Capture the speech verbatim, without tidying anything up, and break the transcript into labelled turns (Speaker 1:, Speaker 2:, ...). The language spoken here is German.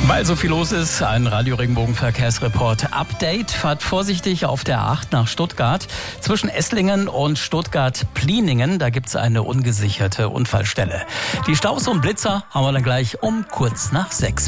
Speaker 1: Weil so viel los ist, ein Radio-Regenbogen-Verkehrsreport-Update. Fahrt vorsichtig auf der A acht nach Stuttgart. Zwischen Esslingen und Stuttgart-Pliningen, da gibt's eine ungesicherte Unfallstelle. Die Staus und Blitzer haben wir dann gleich um kurz nach sechs.